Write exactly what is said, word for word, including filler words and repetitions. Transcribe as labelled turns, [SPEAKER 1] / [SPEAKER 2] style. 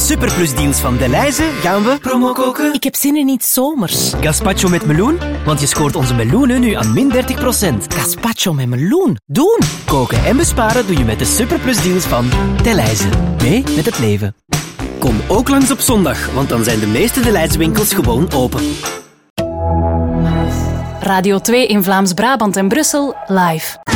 [SPEAKER 1] superplusdeals van Delhaize gaan we promo koken.
[SPEAKER 2] Ik heb zin in iets zomers.
[SPEAKER 1] Gazpacho met meloen, want je scoort onze meloenen nu aan min dertig procent.
[SPEAKER 2] Gazpacho met meloen. Doen!
[SPEAKER 1] Koken en besparen doe je met de superplusdeals van Delhaize. Mee met het leven. Kom ook langs op zondag, want dan zijn de meeste Delhaize winkels gewoon open.
[SPEAKER 3] Radio twee in Vlaams-Brabant en Brussel live.